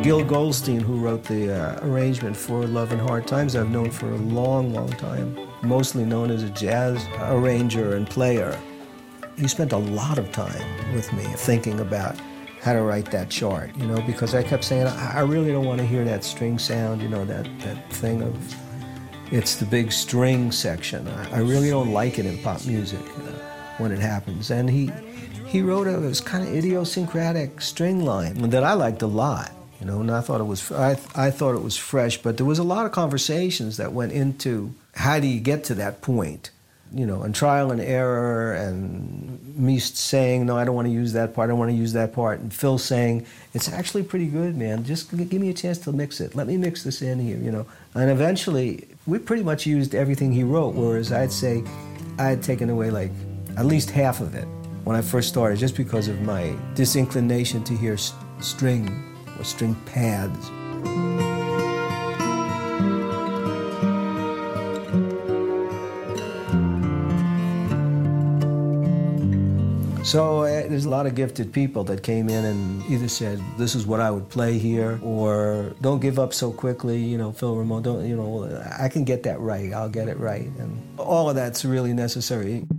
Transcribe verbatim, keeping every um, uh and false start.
Gil Goldstein, who wrote the uh, arrangement for Love and Hard Times, I've known for a long, long time, mostly known as a jazz arranger and player. He spent a lot of time with me thinking about how to write that chart, you know, because I kept saying, I really don't want to hear that string sound, you know, that, that thing of, it's the big string section. I, I really don't like it in pop music uh, when it happens. And he, he wrote a, it was kind of idiosyncratic string line that I liked a lot. You know, and I thought it was I, I thought it was fresh, but there was a lot of conversations that went into how do you get to that point, you know, and trial and error, and me saying no, I don't want to use that part, I don't want to use that part, and Phil saying it's actually pretty good, man. Just give me a chance to mix it. Let me mix this in here, you know. And eventually, we pretty much used everything he wrote, whereas I'd say I had taken away like at least half of it when I first started, just because of my disinclination to hear st- string. Or string pads. So uh, there's a lot of gifted people that came in and either said, this is what I would play here, or don't give up so quickly, you know, Phil Ramone, don't, you know, I can get that right, I'll get it right. And all of that's really necessary.